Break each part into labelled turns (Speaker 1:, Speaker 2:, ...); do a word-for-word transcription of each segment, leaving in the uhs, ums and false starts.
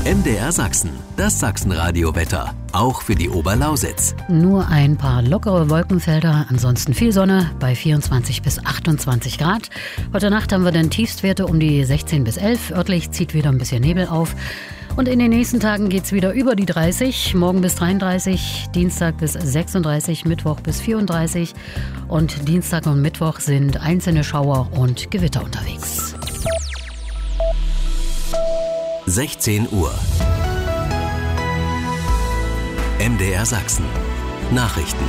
Speaker 1: M D R Sachsen, das Sachsenradio-Wetter, auch für die Oberlausitz.
Speaker 2: Nur ein paar lockere Wolkenfelder, ansonsten viel Sonne bei vierundzwanzig bis achtundzwanzig Grad. Heute Nacht haben wir dann Tiefstwerte um die sechzehn bis elf. Örtlich zieht wieder ein bisschen Nebel auf. Und in den nächsten Tagen geht es wieder über die dreißig. Morgen bis dreiunddreißig, Dienstag bis sechsunddreißig, Mittwoch bis vierunddreißig. Und Dienstag und Mittwoch sind einzelne Schauer und Gewitter unterwegs.
Speaker 1: sechzehn Uhr. M D R Sachsen. Nachrichten.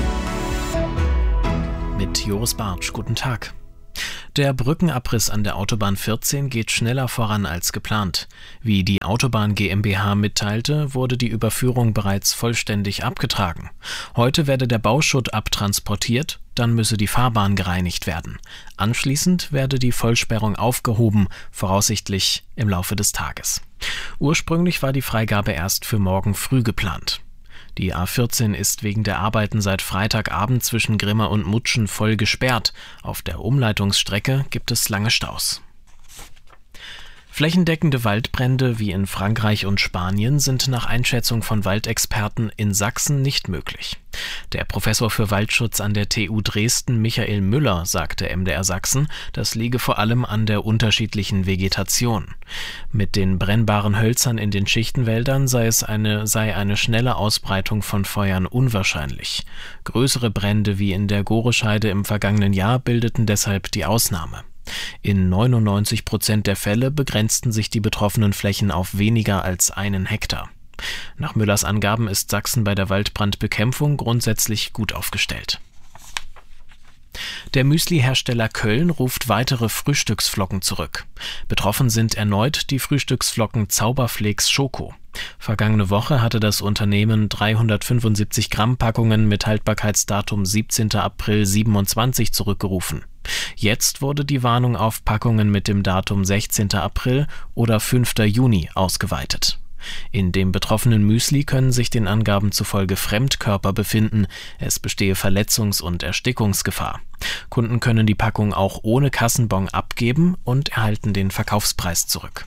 Speaker 3: Mit Joris Bartsch, guten Tag. Der Brückenabriss an der Autobahn vierzehn geht schneller voran als geplant. Wie die Autobahn GmbH mitteilte, wurde die Überführung bereits vollständig abgetragen. Heute werde der Bauschutt abtransportiert, dann müsse die Fahrbahn gereinigt werden. Anschließend werde die Vollsperrung aufgehoben, voraussichtlich im Laufe des Tages. Ursprünglich war die Freigabe erst für morgen früh geplant. Die A vierzehn ist wegen der Arbeiten seit Freitagabend zwischen Grimma und Mutschen voll gesperrt. Auf der Umleitungsstrecke gibt es lange Staus. Flächendeckende Waldbrände wie in Frankreich und Spanien sind nach Einschätzung von Waldexperten in Sachsen nicht möglich. Der Professor für Waldschutz an der T U Dresden, Michael Müller, sagte M D R Sachsen, das liege vor allem an der unterschiedlichen Vegetation. Mit den brennbaren Hölzern in den Schichtenwäldern sei es eine, sei eine schnelle Ausbreitung von Feuern unwahrscheinlich. Größere Brände wie in der Gorescheide im vergangenen Jahr bildeten deshalb die Ausnahme. In neunundneunzig Prozent der Fälle begrenzten sich die betroffenen Flächen auf weniger als einen Hektar. Nach Müllers Angaben ist Sachsen bei der Waldbrandbekämpfung grundsätzlich gut aufgestellt. Der Müsli-Hersteller Köln ruft weitere Frühstücksflocken zurück. Betroffen sind erneut die Frühstücksflocken Zauberflakes Schoko. Vergangene Woche hatte das Unternehmen dreihundertfünfundsiebzig Gramm Packungen mit Haltbarkeitsdatum siebzehnten April siebenundzwanzig zurückgerufen. Jetzt wurde die Warnung auf Packungen mit dem Datum sechzehnten April oder fünften Juni ausgeweitet. In dem betroffenen Müsli können sich den Angaben zufolge Fremdkörper befinden. Es bestehe Verletzungs- und Erstickungsgefahr. Kunden können die Packung auch ohne Kassenbon abgeben und erhalten den Verkaufspreis zurück.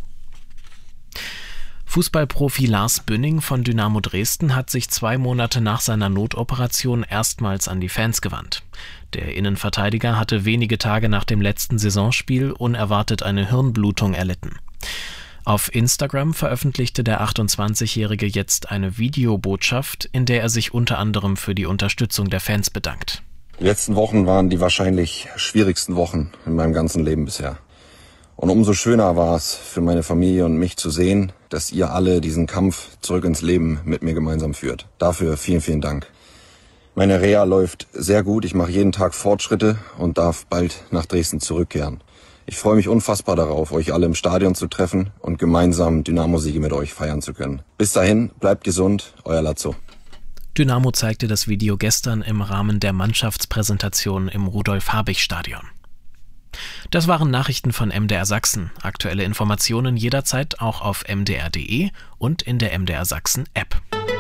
Speaker 3: Fußballprofi Lars Bünding von Dynamo Dresden hat sich zwei Monate nach seiner Notoperation erstmals an die Fans gewandt. Der Innenverteidiger hatte wenige Tage nach dem letzten Saisonspiel unerwartet eine Hirnblutung erlitten. Auf Instagram veröffentlichte der achtundzwanzigjährige jetzt eine Videobotschaft, in der er sich unter anderem für die Unterstützung der Fans bedankt.
Speaker 4: Die letzten Wochen waren die wahrscheinlich schwierigsten Wochen in meinem ganzen Leben bisher. Und umso schöner war es für meine Familie und mich zu sehen, dass ihr alle diesen Kampf zurück ins Leben mit mir gemeinsam führt. Dafür vielen, vielen Dank. Meine Reha läuft sehr gut, ich mache jeden Tag Fortschritte und darf bald nach Dresden zurückkehren. Ich freue mich unfassbar darauf, euch alle im Stadion zu treffen und gemeinsam Dynamo-Siege mit euch feiern zu können. Bis dahin, bleibt gesund, euer Lazzo.
Speaker 3: Dynamo zeigte das Video gestern im Rahmen der Mannschaftspräsentation im Rudolf-Habich-Stadion. Das waren Nachrichten von M D R Sachsen. Aktuelle Informationen jederzeit auch auf m d r punkt d e und in der M D R Sachsen App.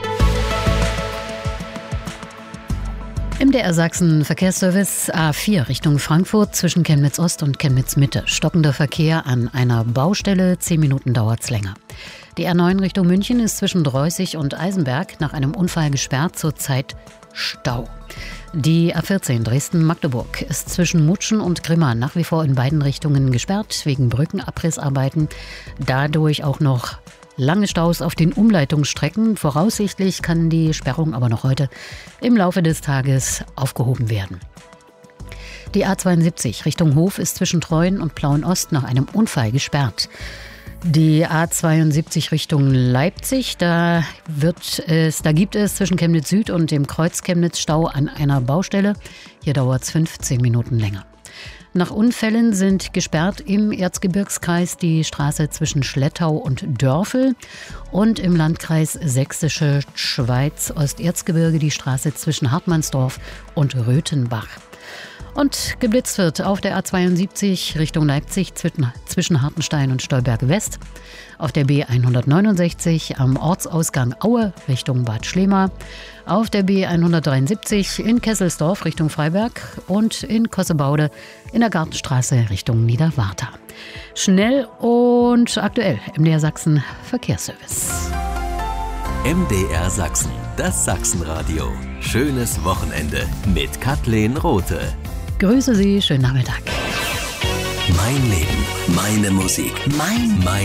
Speaker 2: M D R Sachsen Verkehrsservice A vier Richtung Frankfurt zwischen Chemnitz Ost und Chemnitz Mitte. Stockender Verkehr an einer Baustelle, zehn Minuten dauert's länger. Die A neun Richtung München ist zwischen Dreußig und Eisenberg nach einem Unfall gesperrt, zurzeit Stau. Die A vierzehn Dresden-Magdeburg ist zwischen Mutschen und Grimma nach wie vor in beiden Richtungen gesperrt, wegen Brückenabrissarbeiten. Dadurch auch noch lange Staus auf den Umleitungsstrecken. Voraussichtlich kann die Sperrung aber noch heute im Laufe des Tages aufgehoben werden. Die A zweiundsiebzig Richtung Hof ist zwischen Treuen und Plauen-Ost nach einem Unfall gesperrt. Die A zweiundsiebzig Richtung Leipzig, da, wird es, da gibt es zwischen Chemnitz Süd und dem Kreuz Chemnitz Stau an einer Baustelle. Hier dauert es fünfzehn Minuten länger. Nach Unfällen sind gesperrt im Erzgebirgskreis die Straße zwischen Schlettau und Dörfel und im Landkreis Sächsische Schweiz Osterzgebirge die Straße zwischen Hartmannsdorf und Röthenbach. Und geblitzt wird auf der A zweiundsiebzig Richtung Leipzig zwischen Hartenstein und Stolberg West, auf der B hundertneunundsechzig am Ortsausgang Aue Richtung Bad Schlema, auf der B hundertdreiundsiebzig in Kesselsdorf Richtung Freiberg und in Kossebaude in der Gartenstraße Richtung Niederwartha. Schnell und aktuell M D R Sachsen Verkehrsservice.
Speaker 1: M D R Sachsen, das Sachsenradio. Schönes Wochenende mit Kathleen Rothe.
Speaker 2: Grüße Sie, schönen Nachmittag.
Speaker 1: Mein Leben, meine Musik, mein, mein